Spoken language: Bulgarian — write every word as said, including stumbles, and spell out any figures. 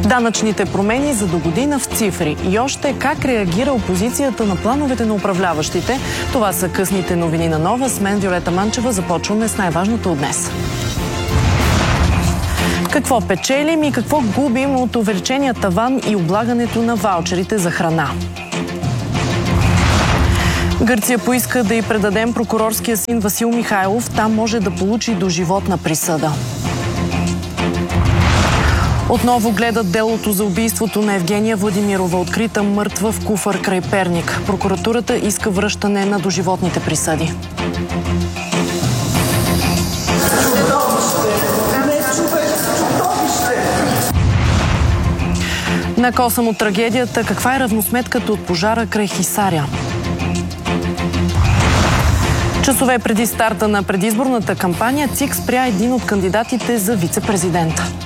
Данъчните промени за до година в цифри. И още как реагира опозицията на плановете на управляващите. Това са късните новини на Нова. С мен Виолета Манчева започваме с най-важното от днес. Какво печелим и какво губим от увеличения таван и облагането на ваучерите за храна? Гърция поиска да й предадем прокурорския син Васил Михайлов. Там може да получи доживотна присъда. Отново гледат делото за убийството на Евгения Владимирова, открита мъртва в куфар край Перник. Прокуратурата иска връщане на доживотните присъди. На косъм от трагедията, каква е равносметката от пожара край Хисаря? Часове преди старта на предизборната кампания ЦИК спря един от кандидатите за вице-президента.